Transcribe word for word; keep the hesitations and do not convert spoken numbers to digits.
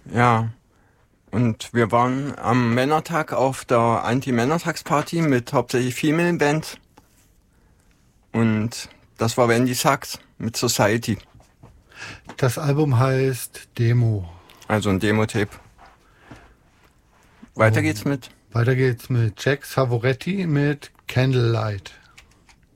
Ja. Und wir waren am Männertag auf der Anti-Männertagsparty mit hauptsächlich Female Band. Und das war Wendy Sachs mit Society. Das Album heißt Demo. Also ein Demo-Tape. Weiter Oh. geht's mit? Weiter geht's mit Jack Savoretti mit Candlelight.